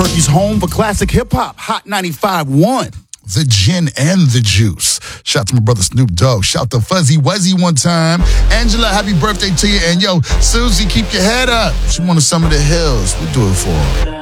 Albuquerque's home for classic hip-hop, Hot 95.1. The gin and the juice. Shout out to my brother Snoop Dogg. Shout to Fuzzy Wuzzy one time. Angela, happy birthday to you. And yo, Susie, keep your head up. She wanted some of the hills. We do it for her.